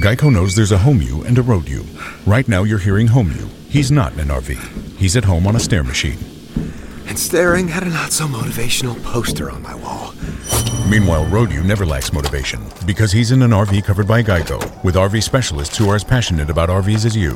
Geico knows there's a home you and a road you. Right now you're hearing home you. He's not in an RV. He's at home on a stair machine. And staring at a not-so-motivational poster on my wall. Meanwhile, road you never lacks motivation because he's in an RV covered by Geico with RV specialists who are as passionate about RVs as you.